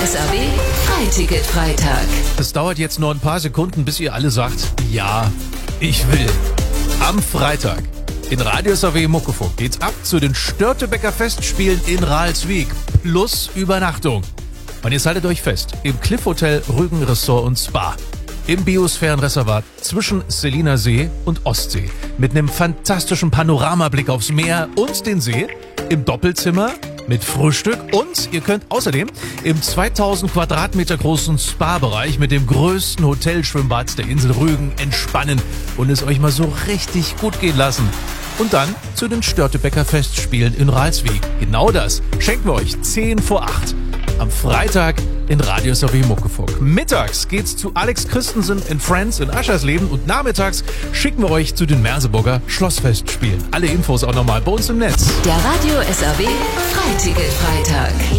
SAW Freiticket-Freitag. Es dauert jetzt nur ein paar Sekunden, bis ihr alle sagt, ja, ich will. Am Freitag in Radio SAW Muckefunk geht's ab zu den Störtebeker Festspielen in Ralswiek plus Übernachtung. Und jetzt haltet euch fest, im Cliff Hotel Rügen Resort und Spa. Im Biosphärenreservat zwischen Seliner See und Ostsee. Mit einem fantastischen Panoramablick aufs Meer und den See. Im Doppelzimmer mit Frühstück. Und ihr könnt außerdem im 2000 Quadratmeter großen Spa-Bereich mit dem größten Hotelschwimmbad der Insel Rügen entspannen und es euch mal so richtig gut gehen lassen. Und dann zu den Störtebeker Festspielen in Ralswiek. Genau das schenken wir euch 10 vor 8. Am Freitag in Radio SAW Muckefunk. Mittags geht's zu Alex Christensen in Friends in Aschersleben und nachmittags schicken wir euch zu den Merseburger Schlossfestspielen. Alle Infos auch nochmal bei uns im Netz. Der Radio SAW Freiticket-Freitag.